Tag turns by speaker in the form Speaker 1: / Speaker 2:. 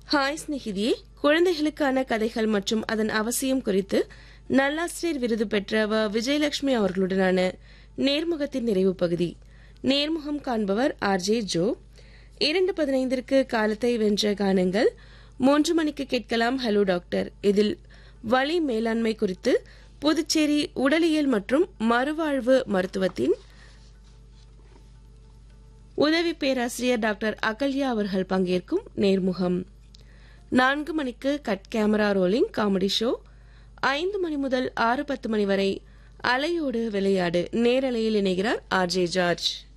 Speaker 1: Hi ஸ்நேகிதியே, குழந்தைகளுக்கான கதைகள் மற்றும் அதன் அவசியம் குறித்து நல்லாசிரியர் விருது பெற்ற விஜயலட்சுமி அவர்களுடனான நேர்முகத்தின் நிறைவு பகுதி. நேர்முகம் காண்பவர் RJ ஜோ. 2:15 காலத்தை வென்ற கானங்கள். 3 மணிக்கு கேட்கலாம் ஹலோ டாக்டர். இதில் வலி மேலாண்மை குறித்து புதுச்சேரி உடலியல் மற்றும் மறுவாழ்வு மருத்துவத்தின் உதவி பேராசிரியர் டாக்டர் அகல்யா அவர்கள் பங்கேற்கும் நேர்முகம். 4 மணிக்கு cut camera rolling comedy show. 5 மணி முதல் 6:10 மணி வரை அலையோடு விளையாடு நேரலையில் இணைகிறார் RJ ஜார்ஜ்.